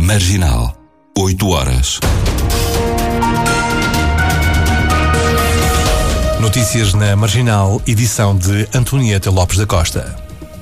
Marginal, 8h. Notícias na Marginal, edição de Antonieta Lopes da Costa.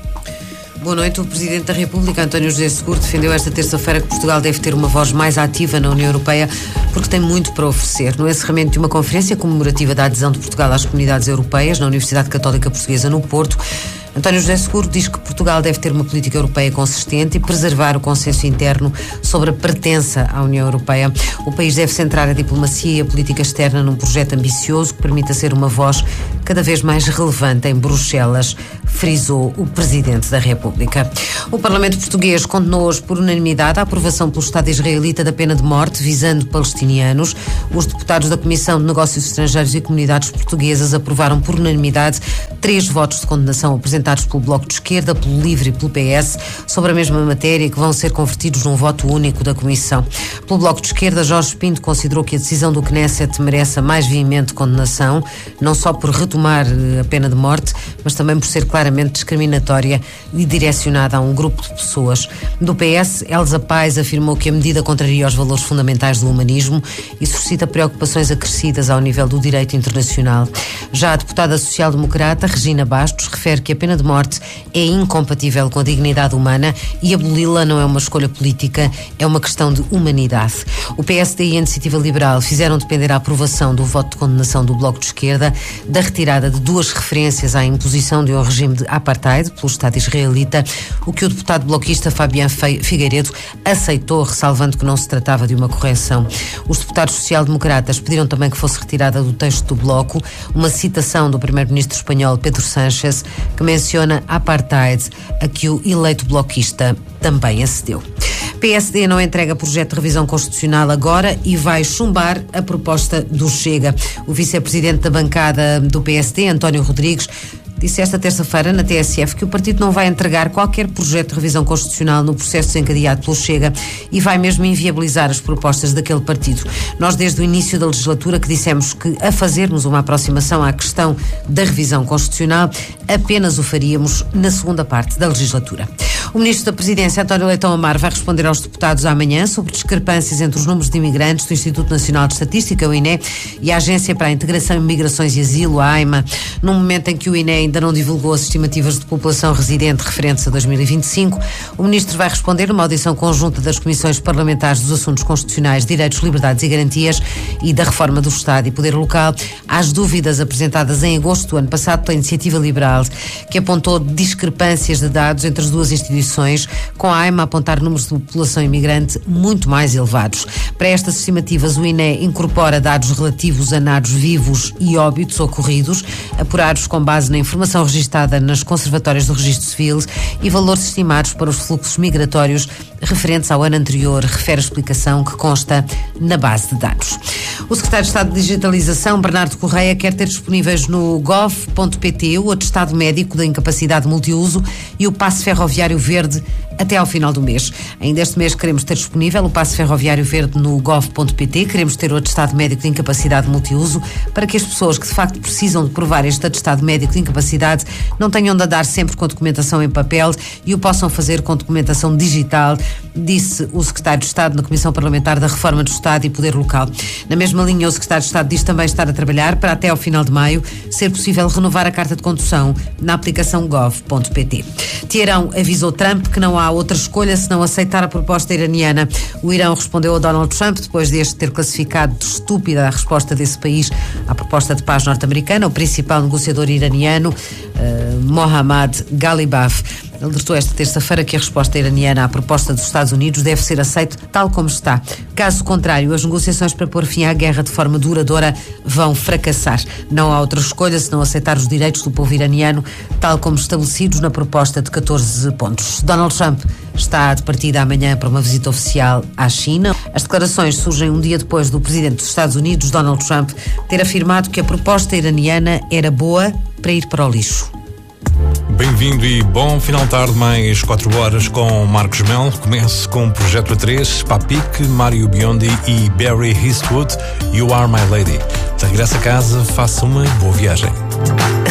Boa noite. O Presidente da República, António José Seguro, defendeu esta terça-feira que Portugal deve ter uma voz mais ativa na União Europeia porque tem muito para oferecer. No encerramento de uma conferência comemorativa da adesão de Portugal às comunidades europeias na Universidade Católica Portuguesa no Porto, António José Seguro diz que Portugal deve ter uma política europeia consistente e preservar o consenso interno sobre a pertença à União Europeia. O país deve centrar a diplomacia e a política externa num projeto ambicioso que permita ser uma voz cada vez mais relevante em Bruxelas, frisou o Presidente da República. O Parlamento Português condenou hoje por unanimidade a aprovação pelo Estado israelita da pena de morte visando palestinianos. Os deputados da Comissão de Negócios Estrangeiros e Comunidades Portuguesas aprovaram por unanimidade 3 votos de condenação apresentados pelo Bloco de Esquerda, pelo LIVRE e pelo PS sobre a mesma matéria, que vão ser convertidos num voto único da Comissão. Pelo Bloco de Esquerda, Jorge Pinto considerou que a decisão do Knesset merece a mais veemente condenação, não só por retomar a pena de morte, mas também por ser claramente discriminatória e direcionada a um grupo de pessoas. Do PS, Elsa Paes afirmou que a medida contraria os valores fundamentais do humanismo e suscita preocupações acrescidas ao nível do direito internacional. Já a deputada social-democrata, Regina Bastos, refere que a pena de morte é incompatível com a dignidade humana e aboli-la não é uma escolha política, é uma questão de humanidade. O PSD e a Iniciativa Liberal fizeram depender a aprovação do voto de condenação do Bloco de Esquerda da retirada de 2 referências à imposição de um regime de apartheid pelo Estado israelita, o que o deputado bloquista Fabián Figueiredo aceitou, ressalvando que não se tratava de uma correção. Os deputados social-democratas pediram também que fosse retirada do texto do Bloco uma citação do primeiro-ministro espanhol Pedro Sánchez, que menciona apartheid, a que o eleito bloquista também acedeu. PSD não entrega projeto de revisão constitucional agora e vai chumbar a proposta do Chega. O vice-presidente da bancada do PSD, António Rodrigues, disse esta terça-feira na TSF que o partido não vai entregar qualquer projeto de revisão constitucional no processo desencadeado pelo Chega e vai mesmo inviabilizar as propostas daquele partido. Nós, desde o início da legislatura, que dissemos que, a fazermos uma aproximação à questão da revisão constitucional, apenas o faríamos na segunda parte da legislatura. O Ministro da Presidência, António Leitão Amar, vai responder aos deputados amanhã sobre discrepâncias entre os números de imigrantes do Instituto Nacional de Estatística, o INE, e a Agência para a Integração em Migrações e Asilo, a AIMA, num momento em que o INE ainda não divulgou as estimativas de população residente referentes a 2025. O Ministro vai responder numa audição conjunta das Comissões Parlamentares dos Assuntos Constitucionais, Direitos, Liberdades e Garantias e da Reforma do Estado e Poder Local às dúvidas apresentadas em agosto do ano passado pela Iniciativa Liberal, que apontou discrepâncias de dados entre as duas instituições, com a AIMA a apontar números de população imigrante muito mais elevados. Para estas estimativas, o INE incorpora dados relativos a nados vivos e óbitos ocorridos, apurados com base na informação registada nas conservatórias do Registro Civil e valores estimados para os fluxos migratórios referentes ao ano anterior, refere a explicação que consta na base de dados. O Secretário de Estado de Digitalização, Bernardo Correia, quer ter disponíveis no gov.pt o atestado médico da incapacidade multiuso e o passe ferroviário verde até ao final do mês. Ainda este mês queremos ter disponível o passe ferroviário verde no gov.pt, queremos ter o atestado médico de incapacidade multiuso para que as pessoas que de facto precisam de provar este atestado médico de incapacidade não tenham de andar sempre com documentação em papel e o possam fazer com documentação digital, disse o Secretário de Estado na Comissão Parlamentar da Reforma do Estado e Poder Local. Na mesma linha, o Secretário de Estado diz também estar a trabalhar para até ao final de maio ser possível renovar a carta de condução na aplicação gov.pt. Teherão avisou Trump que não há outra escolha senão aceitar a proposta iraniana. O Irão respondeu a Donald Trump depois deste ter classificado de estúpida a resposta desse país à proposta de paz norte-americana. O principal negociador iraniano, Mohammad Ghalibaf, alertou esta terça-feira que a resposta iraniana à proposta dos Estados Unidos deve ser aceita tal como está. Caso contrário, as negociações para pôr fim à guerra de forma duradoura vão fracassar. Não há outra escolha senão aceitar os direitos do povo iraniano, tal como estabelecidos na proposta de 14 pontos. Donald Trump está de partida amanhã para uma visita oficial à China. As declarações surgem um dia depois do presidente dos Estados Unidos, Donald Trump, ter afirmado que a proposta iraniana era boa para ir para o lixo. Bem-vindo e bom final de tarde, mais 4 horas com Marcos Mel. Comece com o Projeto A3, Papik, Mário Biondi e Barry Eastwood, You Are My Lady. De regresso a casa, faça uma boa viagem.